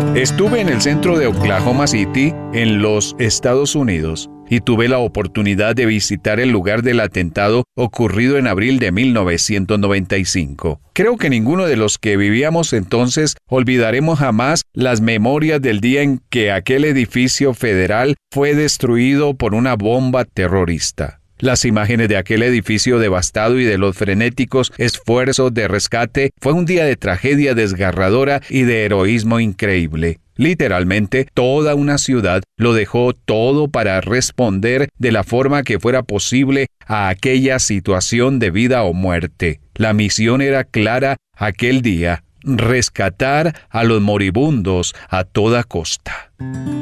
Estuve en el centro de Oklahoma City, en los Estados Unidos, y tuve la oportunidad de visitar el lugar del atentado ocurrido en abril de 1995. Creo que ninguno de los que vivíamos entonces olvidaremos jamás las memorias del día en que aquel edificio federal fue destruido por una bomba terrorista. Las imágenes de aquel edificio devastado y de los frenéticos esfuerzos de rescate fue un día de tragedia desgarradora y de heroísmo increíble. Literalmente, toda una ciudad lo dejó todo para responder de la forma que fuera posible a aquella situación de vida o muerte. La misión era clara aquel día: rescatar a los moribundos a toda costa.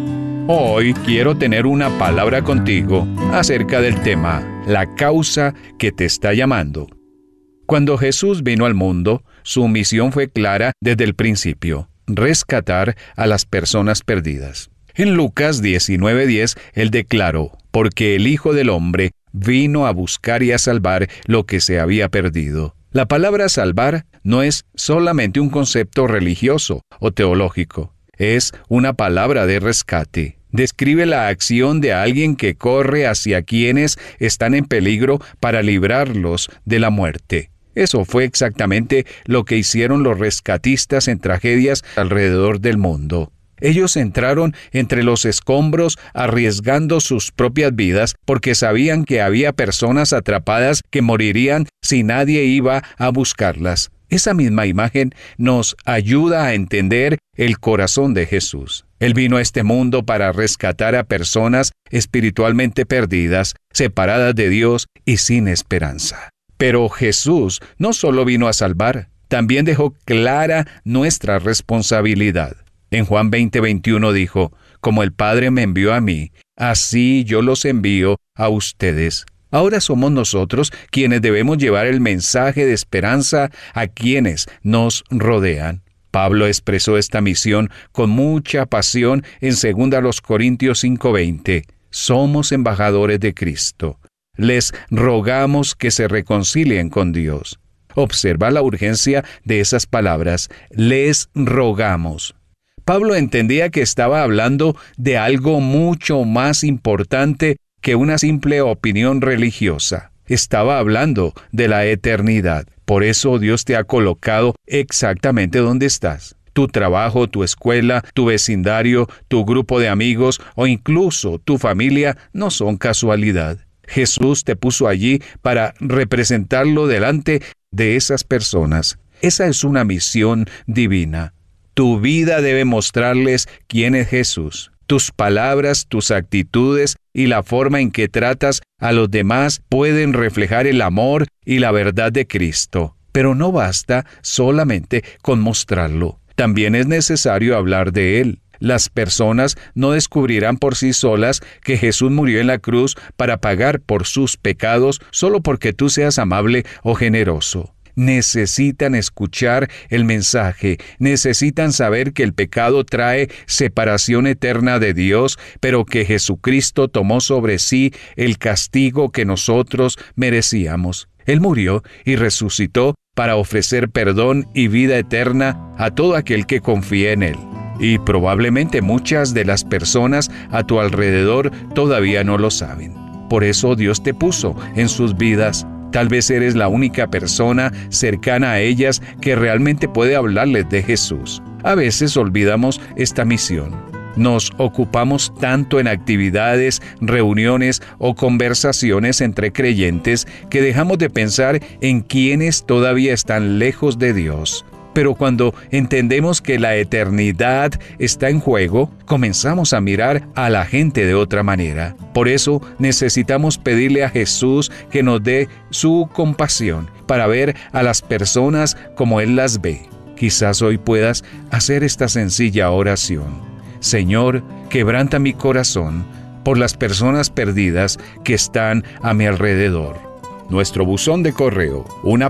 Hoy quiero tener una palabra contigo acerca del tema, la causa que te está llamando. Cuando Jesús vino al mundo, su misión fue clara desde el principio: rescatar a las personas perdidas. En Lucas 19:10, Él declaró: porque el Hijo del Hombre vino a buscar y a salvar lo que se había perdido. La palabra salvar no es solamente un concepto religioso o teológico, es una palabra de rescate. Describe la acción de alguien que corre hacia quienes están en peligro para librarlos de la muerte. Eso fue exactamente lo que hicieron los rescatistas en tragedias alrededor del mundo. Ellos entraron entre los escombros arriesgando sus propias vidas porque sabían que había personas atrapadas que morirían si nadie iba a buscarlas. Esa misma imagen nos ayuda a entender el corazón de Jesús. Él vino a este mundo para rescatar a personas espiritualmente perdidas, separadas de Dios y sin esperanza. Pero Jesús no solo vino a salvar, también dejó clara nuestra responsabilidad. En Juan 20:21 dijo: como el Padre me envió a mí, así yo los envío a ustedes. Ahora somos nosotros quienes debemos llevar el mensaje de esperanza a quienes nos rodean. Pablo expresó esta misión con mucha pasión en 2 Corintios 5:20. Somos embajadores de Cristo. Les rogamos que se reconcilien con Dios. Observa la urgencia de esas palabras. Les rogamos. Pablo entendía que estaba hablando de algo mucho más importante que una simple opinión religiosa. Estaba hablando de la eternidad. Por eso Dios te ha colocado exactamente donde estás. Tu trabajo, tu escuela, tu vecindario, tu grupo de amigos o incluso tu familia no son casualidad. Jesús te puso allí para representarlo delante de esas personas. Esa es una misión divina. Tu vida debe mostrarles quién es Jesús. Tus palabras, tus actitudes y la forma en que tratas a los demás pueden reflejar el amor y la verdad de Cristo. Pero no basta solamente con mostrarlo. También es necesario hablar de Él. Las personas no descubrirán por sí solas que Jesús murió en la cruz para pagar por sus pecados solo porque tú seas amable o generoso. Necesitan escuchar el mensaje, necesitan saber que el pecado trae separación eterna de Dios, pero que Jesucristo tomó sobre sí el castigo que nosotros merecíamos. Él murió y resucitó para ofrecer perdón y vida eterna a todo aquel que confíe en Él. Y probablemente muchas de las personas a tu alrededor todavía no lo saben. Por eso Dios te puso en sus vidas. Tal vez eres la única persona cercana a ellas que realmente puede hablarles de Jesús. A veces olvidamos esta misión. Nos ocupamos tanto en actividades, reuniones o conversaciones entre creyentes que dejamos de pensar en quienes todavía están lejos de Dios. Pero cuando entendemos que la eternidad está en juego, comenzamos a mirar a la gente de otra manera. Por eso necesitamos pedirle a Jesús que nos dé su compasión para ver a las personas como Él las ve. Quizás hoy puedas hacer esta sencilla oración. Señor, quebranta mi corazón por las personas perdidas que están a mi alrededor. Nuestro buzón de correo,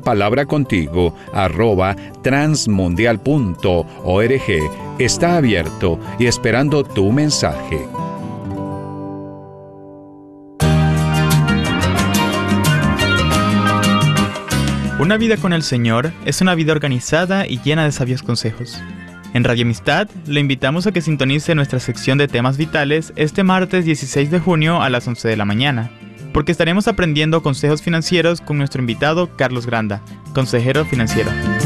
unapalabracontigo@transmundial.org, está abierto y esperando tu mensaje. Una vida con el Señor es una vida organizada y llena de sabios consejos. En Radio Amistad, le invitamos a que sintonice nuestra sección de temas vitales este martes 16 de junio a las 11 de la mañana, porque estaremos aprendiendo consejos financieros con nuestro invitado Carlos Granda, consejero financiero.